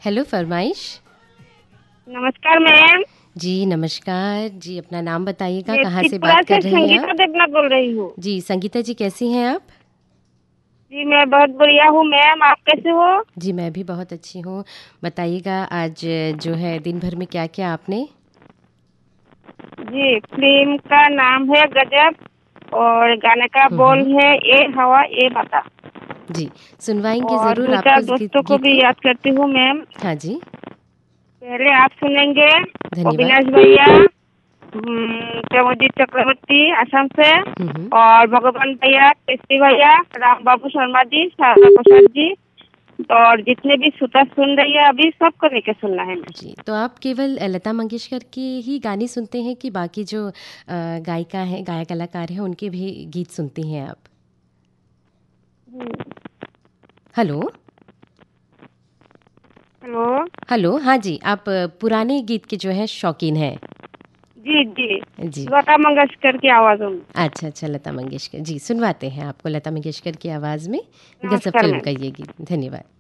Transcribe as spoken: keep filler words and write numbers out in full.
Hello फरमाइश। नमस्कार ma'am. जी नमस्कार जी, अपना नाम बताइएगा, मैं कहाँ से त्रिपुरा बात से कर रही हैं संगीता आप? देवनाथ बोल रही हूँ। जी संगीता जी, कैसी हैं आप? जी मैं बहुत बढ़िया हूँ मैम, आप कैसे हो? जी मैं भी बहुत अच्छी हूँ। बताइएगा आज जो है दिन भर में क्या क्या आपने? जी फिल्म का नाम है गजब और गाने का हम्म बोल हम्म, है ए हवा ए बता। जी सुनवाएंगे और ज़रूर दो आपको चार इस गीत दोस्तों को गीत भी को। याद करती हूँ मैम। हाँ जी, पहले आप सुनेंगे धन्यवाद। अविनाश भैया, हम्म, प्रमोदित चक्रवर्ती असम से, हम्म हम्म, और भगवान भैया, टेस्टी भैया, राम बाबू शर्मा जी, शारदा प्रसाद जी, और जितने भी श्रोता सुन रही है अभी सबको लेके सुनना है। जी तो आप केवल लता मंगेशकर के ही गाने सुनते हैं कि बाकी जो अ, गायिका हैं, गायक कलाकार हैं, उनके भी गीत सुनती हैं आप? हेलो। हेलो। हेलो, हाँ जी, आप अ, पुराने गीत के जो है शौकीन हैं? जी जी, जी। लता मंगेशकर की आवाज़ों में। अच्छा, अच्छा, लता मंगेशकर। जी, सुनवाते हैं आपको लता मंगेशकर की आवाज़ में गज़ब नमस्कार फ़िल्म मैम। का ये गीत। धन्यवाद।